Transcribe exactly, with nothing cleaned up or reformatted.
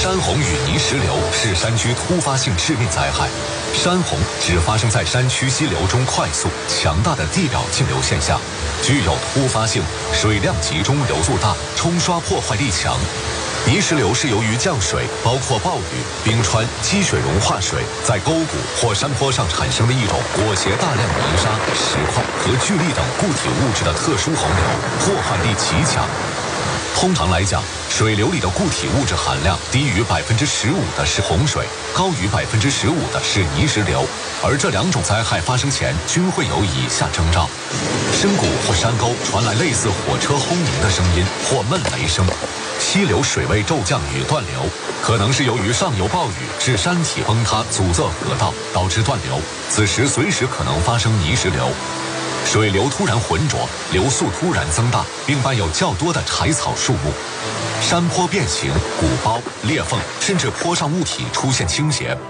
山洪与泥石流是山区突发性致命灾害。山洪只发生在山区溪流中快速、强大的地表径流现象，具有突发性，水量集中、流速大，冲刷破坏力强。泥石流是由于降水，包括暴雨、冰川、积雪融化水，在沟谷或山坡上产生的一种裹挟大量泥沙、石块和巨粒等固体物质的特殊洪流，破坏力极强。通常来讲，水流里的固体物质含量低于百分之十五的是洪水，高于百分之十五的是泥石流。而这两种灾害发生前均会有以下征兆：深谷或山沟传来类似火车轰鸣的声音或闷雷声；溪流水位骤降与断流，可能是由于上游暴雨致山体崩塌阻塞河道，导致断流，此时随时可能发生泥石流。水流突然浑浊，流速突然增大，并伴有较多的柴草树木；山坡变形、鼓包、裂缝，甚至坡上物体出现倾斜，